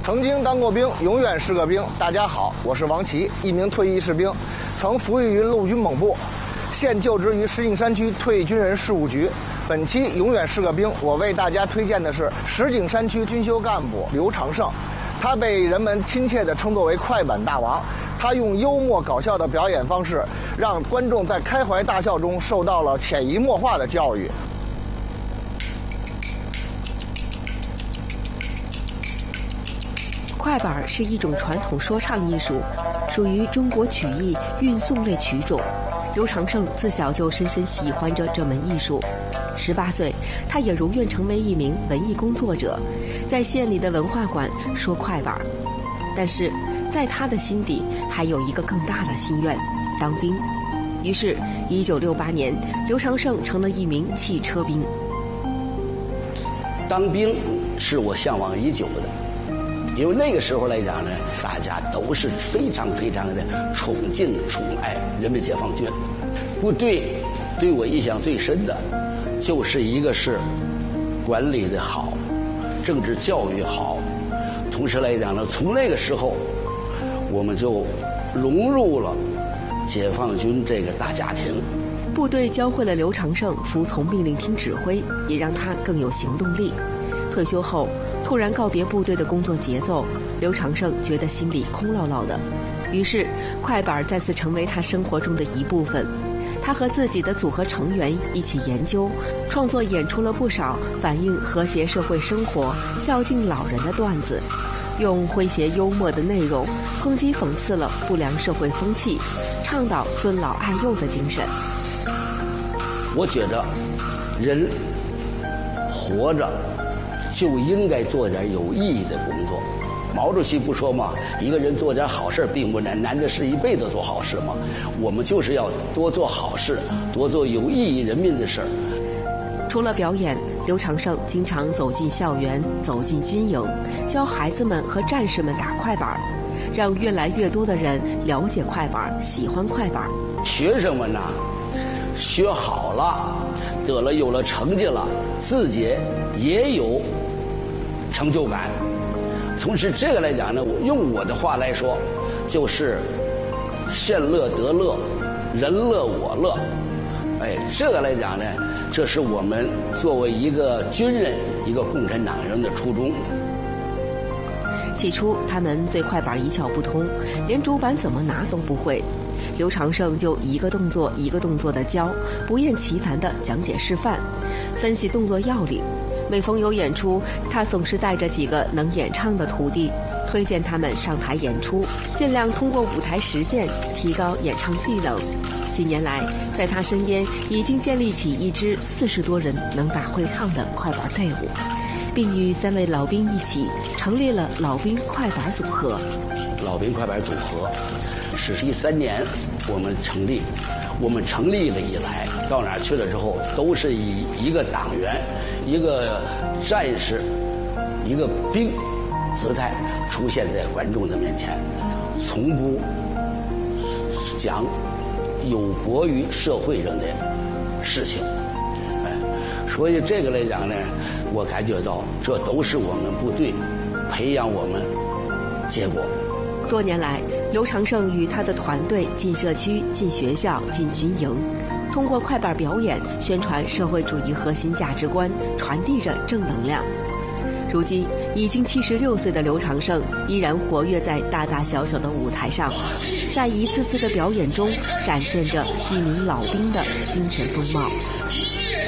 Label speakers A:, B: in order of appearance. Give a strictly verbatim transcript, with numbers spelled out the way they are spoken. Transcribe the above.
A: 曾经当过兵，永远是个兵。大家好，我是王琦，一名退役士兵，曾服役于陆军猛部，现就职于石景山区退役军人事务局。本期永远是个兵，我为大家推荐的是石景山区军修干部刘长胜，他被人们亲切地称作为快板大王。他用幽默搞笑的表演方式，让观众在开怀大笑中受到了潜移默化的教育。
B: 快板是一种传统说唱艺术，属于中国曲艺韵诵类曲种。刘长胜自小就深深喜欢着这门艺术。十八岁，他也如愿成为一名文艺工作者，在县里的文化馆说快板。但是，在他的心底还有一个更大的心愿——当兵。于是，一九六八年，刘长胜成了一名汽车兵。
C: 当兵是我向往已久的。因为那个时候来讲呢，大家都是非常非常的崇敬宠爱人民解放军。部队对我印象最深的，就是一个是管理的好，政治教育好，同时来讲呢，从那个时候我们就融入了解放军这个大家庭。
B: 部队教会了刘长胜服从命令、听指挥，也让他更有行动力。退休后，突然告别部队的工作节奏，刘长胜觉得心里空落落的，于是快板再次成为他生活中的一部分。他和自己的组合成员一起研究、创作，演出了不少反映和谐社会生活、孝敬老人的段子，用诙谐幽默的内容抨击讽刺了不良社会风气，倡导尊老爱幼的精神。
C: 我觉得人活着就应该做点有意义的工作。毛主席不说吗？一个人做点好事并不难，难的是一辈子做好事嘛。我们就是要多做好事，多做有意义人民的事儿。
B: 除了表演，刘长胜经常走进校园，走进军营，教孩子们和战士们打快板，让越来越多的人了解快板，喜欢快板。
C: 学生们呢，学好了，得了有了成绩了，自己也有成就感。同时这个来讲呢，用我的话来说，就是县乐得乐，人乐我乐。哎，这个来讲呢，这是我们作为一个军人、一个共产党人的初衷。
B: 起初他们对快板一窍不通，连主板怎么拿都不会。刘长胜就一个动作一个动作的教，不厌其烦地讲解示范，分析动作要领。每逢有演出，他总是带着几个能演唱的徒弟，推荐他们上台演出，尽量通过舞台实践提高演唱技能。几年来，在他身边已经建立起一支四十多人能打会唱的快板队伍，并与三位老兵一起成立了老兵快板组合。
C: 老兵快板组合是一三年我们成立，我们成立了以来，到哪儿去了之后，都是以一个党员、一个战士、一个兵姿态出现在观众的面前，从不讲有悖于社会上的事情。哎，所以这个来讲呢，我感觉到这都是我们部队培养我们结果。
B: 多年来，刘长胜与他的团队进社区、进学校、进军营，通过快板表演宣传社会主义核心价值观，传递着正能量。如今已经七十六岁的刘长胜依然活跃在大大小小的舞台上，在一次次的表演中展现着一名老兵的精神风貌。